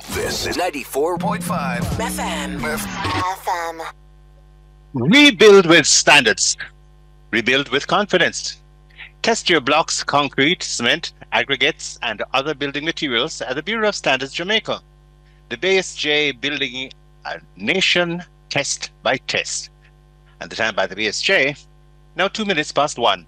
This is 94.5 FM. Rebuild with standards. Rebuild with confidence. Test your blocks, concrete, cement, aggregates, and other building materials at the Bureau of Standards, Jamaica. The BSJ Building a Nation Test by Test. And the time by the BSJ, now 2 minutes past 1.